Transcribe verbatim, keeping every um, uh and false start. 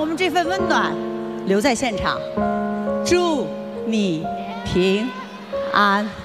我们这份温暖留在现场。祝你平安。